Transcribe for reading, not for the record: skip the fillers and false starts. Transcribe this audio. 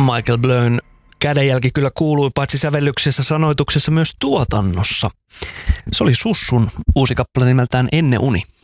Michael Blön kädenjälki kyllä kuului paitsi sävellyksessä, sanoituksessa myös tuotannossa. Se oli Sussun uusi kappale nimeltään Ennen uni.